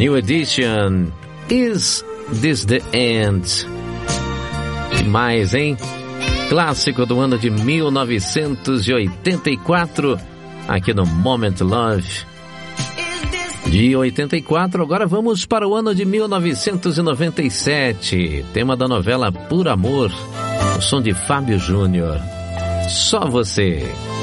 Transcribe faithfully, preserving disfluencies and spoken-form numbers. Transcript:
New Edition, Is This the End? Que mais, hein? Clássico do ano de mil novecentos e oitenta e quatro, aqui no Moment Love. De oitenta e quatro, agora vamos para o ano de mil novecentos e noventa e sete. Tema da novela Por Amor, o som de Fábio Júnior. Só você.